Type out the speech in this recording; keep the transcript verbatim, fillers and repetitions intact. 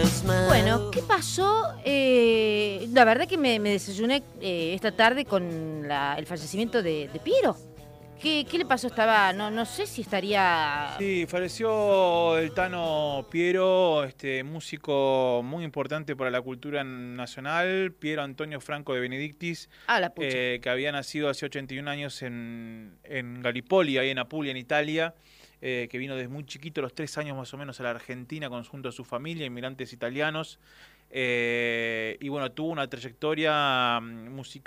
Bueno, ¿qué pasó? Eh, la verdad que me, me desayuné eh, esta tarde con la- el fallecimiento de, de Piero. ¿Qué, qué le pasó? Estaba, no, no sé si estaría... Sí, falleció el Tano Piero, este músico muy importante para la cultura nacional, Piero Antonio Franco de Benedictis, Ah, la pucha. eh, que había nacido hace ochenta y un años en, en Gallipoli, ahí en Apulia, en Italia, eh, que vino desde muy chiquito, a los tres años más o menos, a la Argentina con, junto a su familia, inmigrantes italianos, eh, y bueno, tuvo una trayectoria mm, musical